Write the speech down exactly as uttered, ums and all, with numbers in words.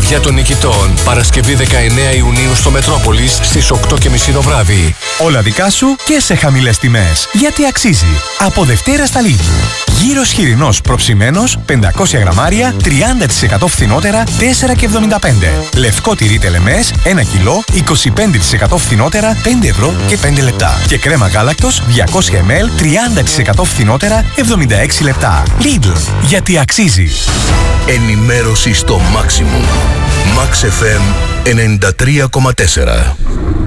Βραδιά των Νικητών. Παρασκευή δεκαεννέα Ιουνίου στο Μετρόπολης στις οκτώ και μισή το βράδυ. Όλα δικά σου και σε χαμηλές τιμές. Γιατί αξίζει. Από Δευτέρα στα Lidl. Γύρος χοιρινός προψημένος πεντακόσια γραμμάρια τριάντα τοις εκατό φθηνότερα τέσσερα και εβδομήντα πέντε. Λευκό τυρί τελεμές ένα κιλό είκοσι πέντε τοις εκατό φθηνότερα πέντε ευρώ και πέντε λεπτά. Και κρέμα γάλακτος διακόσια μιλιλίτρα τριάντα τοις εκατό φθηνότερα εβδομήντα έξι λεπτά. Lidl. Γιατί αξίζει. Ενημέρωση στο maximum. Max εφ εμ ενενήντα τρία κόμμα τέσσερα.